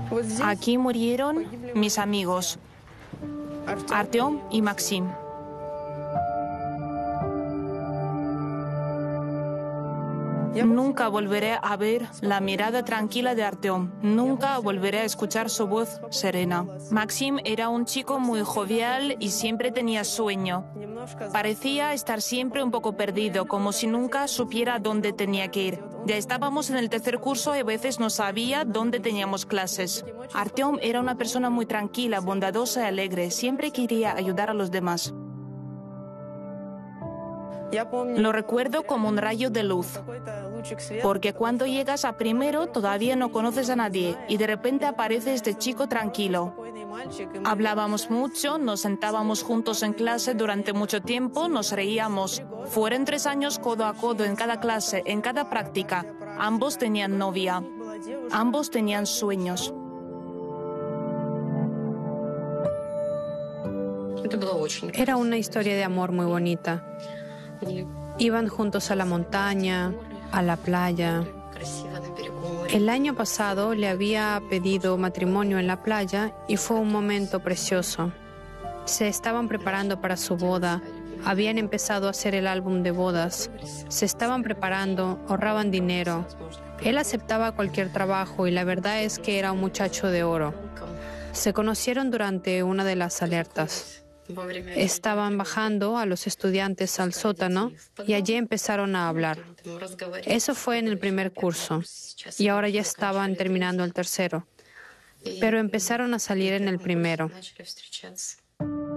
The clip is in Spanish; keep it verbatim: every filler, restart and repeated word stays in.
Aquí murieron mis amigos, Artyom y Maxim. Nunca volveré a ver la mirada tranquila de Artyom. Nunca volveré a escuchar su voz serena. Maxim era un chico muy jovial y siempre tenía sueño. Parecía estar siempre un poco perdido, como si nunca supiera dónde tenía que ir. Ya estábamos en el tercer curso y a veces no sabía dónde teníamos clases. Artyom era una persona muy tranquila, bondadosa y alegre. Siempre quería ayudar a los demás. Lo recuerdo como un rayo de luz, porque cuando llegas a primero todavía no conoces a nadie y de repente aparece este chico tranquilo. Hablábamos mucho, nos sentábamos juntos en clase durante mucho tiempo, nos reíamos. Fueron tres años codo a codo en cada clase, en cada práctica. Ambos tenían novia, ambos tenían sueños. Era una historia de amor muy bonita. Iban juntos a la montaña, a la playa. El año pasado le había pedido matrimonio en la playa y fue un momento precioso. Se estaban preparando para su boda, habían empezado a hacer el álbum de bodas, se estaban preparando, ahorraban dinero. Él aceptaba cualquier trabajo y la verdad es que era un muchacho de oro. Se conocieron durante una de las alertas. Estaban bajando a los estudiantes al sótano y allí empezaron a hablar. Eso fue en el primer curso y ahora ya estaban terminando el tercero, pero empezaron a salir en el primero.